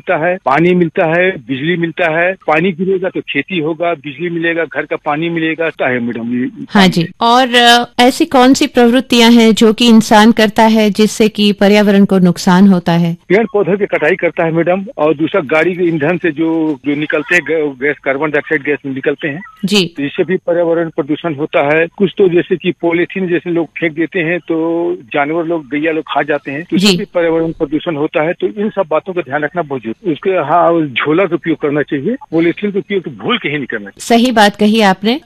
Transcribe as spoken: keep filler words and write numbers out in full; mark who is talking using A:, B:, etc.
A: मिलता है, पानी मिलता है, बिजली मिलता है। पानी गिरेगा तो खेती होगा, बिजली मिलेगा, घर का पानी मिलेगा। क्या है मैडम ये?
B: हाँ जी। और ऐसी कौन सी प्रवृत्तियां हैं जो कि इंसान करता है जिससे कि पर्यावरण को नुकसान होता है?
A: पेड़ पौधों की कटाई करता है मैडम, और दूसरा गाड़ी के ईंधन से जो जो निकलते हैं गैस, कार्बन डाइऑक्साइड गैस निकलते हैं
B: जी,
A: तो इससे भी पर्यावरण प्रदूषण होता है। कुछ तो जैसे कि पॉलीथीन जैसे लोग फेंक देते हैं तो जानवर लोग, गैया लोग खा जाते हैं, तो इससे भी पर्यावरण प्रदूषण होता है। तो इन सब बातों का ध्यान रखना बहुत जरूरी। उसके हाँ झोला का उपयोग करना चाहिए, पॉलीथीन का उपयोग तो भूल के ही नहीं करना चाहिए।
B: सही बात कही आपने।